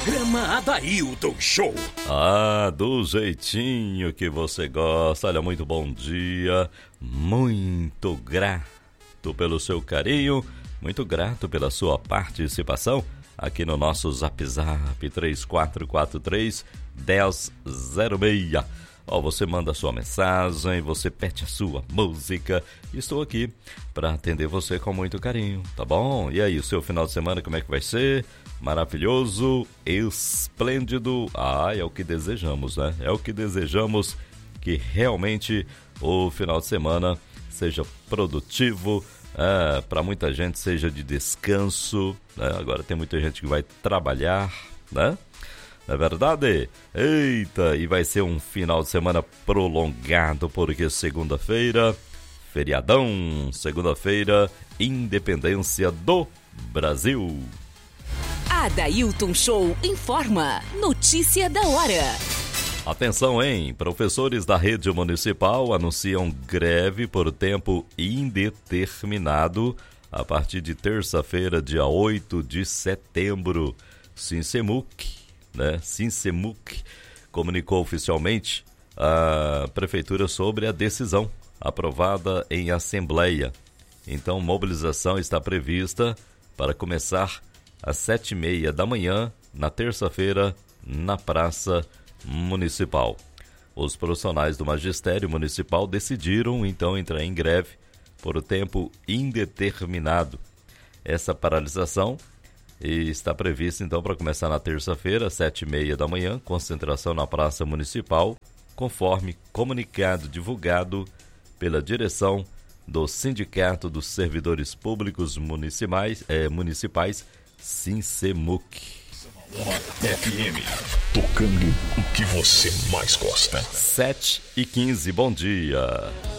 Programa Adailton Show. Do jeitinho que você gosta. Olha, muito bom dia. Muito grato pelo seu carinho. Muito grato pela sua participação aqui no nosso Zap 3443-1006. Você manda a sua mensagem, você pede a sua música. Estou aqui para atender você com muito carinho, tá bom? E aí, o seu final de semana como é que vai ser? Maravilhoso, esplêndido. É o que desejamos, né? É o que desejamos, que realmente o final de semana seja produtivo, para muita gente seja de descanso, né? Agora tem muita gente que vai trabalhar, né? Não é verdade? Eita, e vai ser um final de semana prolongado, porque segunda-feira, feriadão, segunda-feira, independência do Brasil. Adailton Show informa. Notícia da hora. Atenção, hein? Professores da rede municipal anunciam greve por tempo indeterminado a partir de terça-feira, dia 8 de setembro. Sinsemuc comunicou oficialmente a prefeitura sobre a decisão aprovada em assembleia. Então, mobilização está prevista para começar às 7h30 da manhã, na terça-feira, na Praça Municipal. Os profissionais do Magistério Municipal decidiram, então, entrar em greve por tempo indeterminado. Essa paralisação está prevista, então, para começar na terça-feira, às 7h30 da manhã, concentração na Praça Municipal, conforme comunicado divulgado pela direção do Sindicato dos Servidores Públicos Municipais, Sinsemuc. FM, tocando o que você mais gosta. 7h15, bom dia.